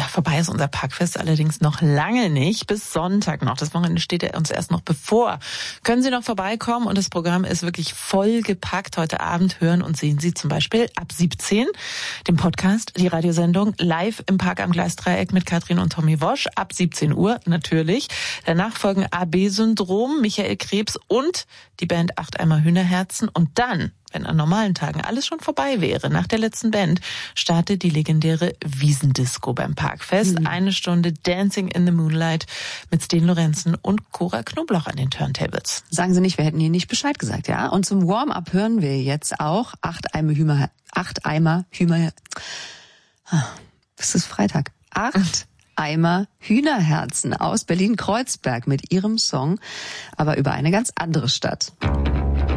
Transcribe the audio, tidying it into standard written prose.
vorbei ist unser Parkfest allerdings noch lange nicht. Bis Sonntag noch. Das Wochenende steht ja uns erst noch bevor. Können Sie noch vorbeikommen und das Programm ist wirklich voll gepackt. Heute Abend hören und sehen Sie zum Beispiel ab 17 den Podcast, die Radiosendung live im Park am Gleisdreieck mit Katrin und Tommy Wosch. Ab 17 Uhr natürlich. Danach folgen AB-Syndrom, Michael Krebs und die Band 8 Eimer Hühnerherzen. Und dann, wenn an normalen Tagen alles schon vorbei wäre, nach der letzten Band, startet die legendäre Wiesendisco beim Parkfest. 1 Stunde Dancing in the Moonlight mit Sten Lorenzen und Cora Knoblauch an den Turntables. Sagen Sie nicht, wir hätten Ihnen nicht Bescheid gesagt, ja? Und zum Warm-up hören wir jetzt auch 8 Eimer Hühner. Es ist Freitag. 8 Eimer Hühnerherzen aus Berlin-Kreuzberg mit ihrem Song, aber über eine ganz andere Stadt.